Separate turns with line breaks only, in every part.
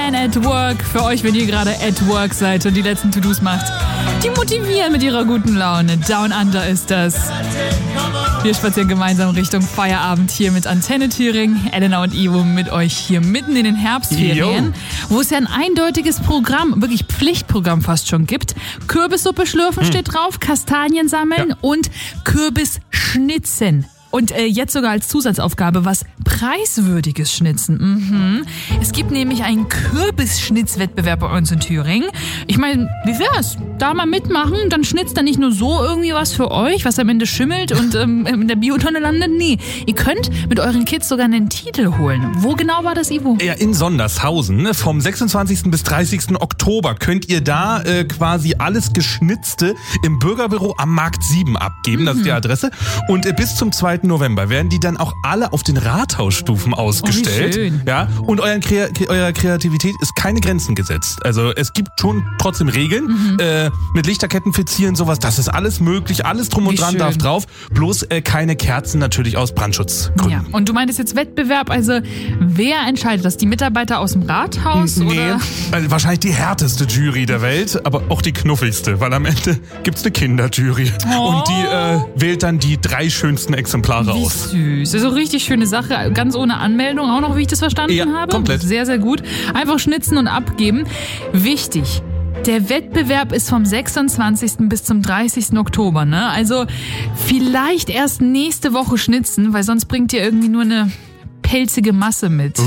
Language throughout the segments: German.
Man at Work. Für euch, wenn ihr gerade at Work seid und die letzten To-Dos macht. Die motivieren mit ihrer guten Laune. Down Under ist das. Wir spazieren gemeinsam Richtung Feierabend hier mit Antenne Thüringen. Elena und Ivo mit euch hier mitten in den Herbstferien, wo es ja ein eindeutiges Programm, wirklich Pflichtprogramm fast schon gibt. Kürbissuppe schlürfen steht drauf, Kastanien sammeln und Kürbisschnitzen. Und jetzt sogar als Zusatzaufgabe was Preiswürdiges schnitzen. Es gibt nämlich einen Kürbisschnitzwettbewerb bei uns in Thüringen. Ich meine, wie wär's? Da mal mitmachen, dann schnitzt er nicht nur so irgendwie was für euch, was am Ende schimmelt und in der Biotonne landet. Nee, ihr könnt mit euren Kids sogar einen Titel holen. Wo genau war das, Ivo?
Ja, in Sondershausen. Vom 26. bis 30. Oktober könnt ihr da quasi alles Geschnitzte im Bürgerbüro am Markt 7 abgeben. Das ist die Adresse. Und bis zum 2. November werden die dann auch alle auf den Rathausstufen ausgestellt.
Oh, wie schön.
Ja, und eurer Kreativität ist keine Grenzen gesetzt. Also es gibt schon trotzdem Regeln. Mit Lichterketten verzieren, sowas, das ist alles möglich. Alles drum und dran
schön.
darf drauf. Bloß keine Kerzen natürlich aus Brandschutzgründen.
Ja, und du meintest jetzt Wettbewerb, also wer entscheidet das? Die Mitarbeiter aus dem Rathaus?
Nee,
Oder?
Wahrscheinlich die härteste Jury der Welt, aber auch die knuffigste, weil am Ende gibt's eine Kinderjury. Und die wählt dann die 3 schönsten Exemplare
Wie
aus.
süß. Also richtig schöne Sache, ganz ohne Anmeldung auch noch, wie ich das verstanden habe.
Komplett.
Sehr, sehr gut. Einfach schnitzen und abgeben. Wichtig. Der Wettbewerb ist vom 26. bis zum 30. Oktober, ne? Also vielleicht erst nächste Woche schnitzen, weil sonst bringt ihr irgendwie nur eine pelzige Masse mit.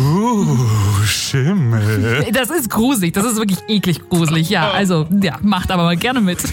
Schimmel.
Das ist gruselig, das ist wirklich eklig gruselig. Ja, also, ja, macht aber mal gerne mit.